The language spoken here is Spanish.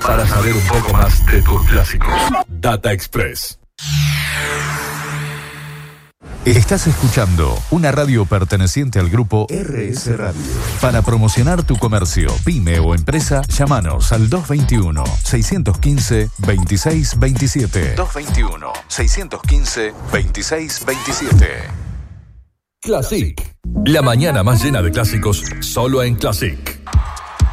para saber un poco más de tus clásicos. Data Express. Estás escuchando una radio perteneciente al grupo RS Radio. Para promocionar tu comercio, pyme o empresa, llámanos al 221-615-2627. 221-615-2627. Classic. La mañana más llena de clásicos, solo en Classic.